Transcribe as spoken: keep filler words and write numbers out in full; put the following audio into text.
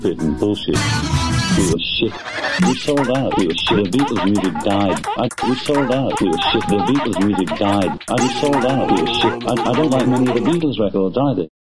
stupid and bullshit. We were shit. We sold out. We were shit. The Beatles music died. I, we sold out. We were shit. The Beatles music died. I, we sold out. We were shit. I, I don't like many of the Beatles records either.